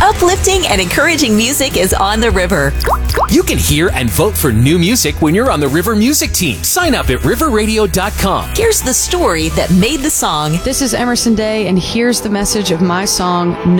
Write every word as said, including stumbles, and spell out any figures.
Uplifting and encouraging music is on the river. You can hear and vote for new music when you're on the River Music team. Sign up at river radio dot com. Here's the story that made the song. This is Emerson Day, and here's the message of my song, No.